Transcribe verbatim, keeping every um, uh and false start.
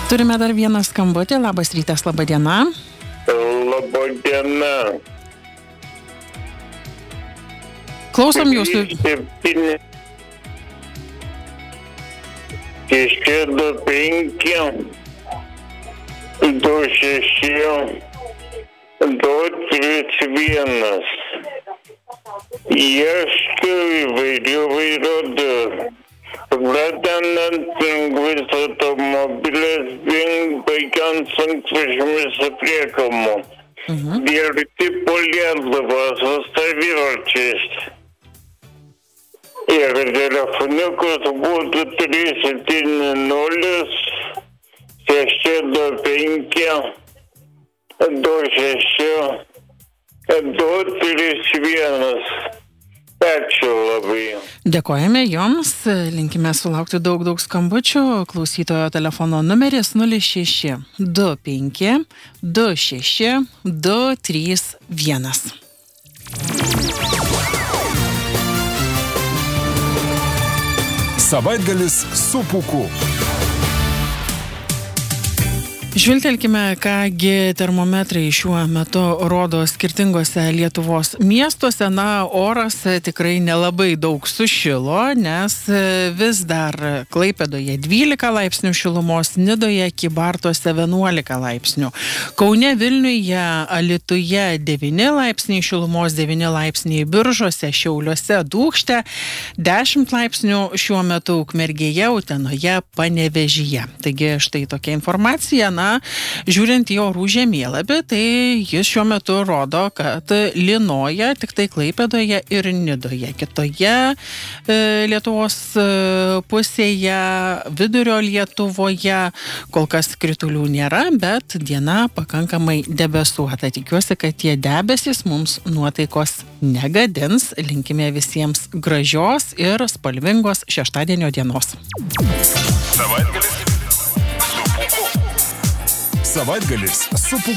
Turime dar vieną skambutį. Labas rytas, laba diena. Labą dieną. Klausom jūsų. Septyni. Šeši, du, penki. Du, šeši. Du, trys, vienas. Ieškau įvairių vairuotojų. Pradedant lengvais automobiliais, baigiant sunkvežimiais apliekamu. Mhm. Dirbti po Lietuvą su savivarčiais. Ir telefoniukas būtų trys septyni nulis šeši du penki du šeši du trys vienas. Ačiū labai. Dėkojame Jums, linkime sulaukti daug, daug skambučių. Klausytojo telefono numeris nulis šeši du penki du šeši du trys vienas. Savaitgalis su Pūku. Žvilgtelkime, kągi termometrai šiuo metu rodo skirtingose Lietuvos miestuose. Na, oras tikrai nelabai daug sušilo, nes vis dar Klaipėdoje dvylika laipsnių šilumos, Nidoje, Kybartuose vienuolika laipsnių. Kaune, Vilniuje, Alytuje devyni laipsniai šilumos, devyni laipsniai Biržuose, Šiauliuose, Dūkšte, dešimt laipsnių šiuo metu Ukmergėje, Utenoje, Panevėžyje. Taigi štai tokia informacija. Na, žiūrint į orų žemėlapį, tai jis šiuo metu rodo, kad lynoja tik tai Klaipėdoje ir Nidoje. Kitoje e, Lietuvos e, pusėje, vidurio Lietuvoje kol kas kritulių nėra, bet diena pakankamai debesuota. Tikiuosi, kad tie debesys mums nuotaikos negadins. Linkime visiems gražios ir spalvingos šeštadienio dienos. Savaitgalis su Pūku. Savaitgalis su Pūku.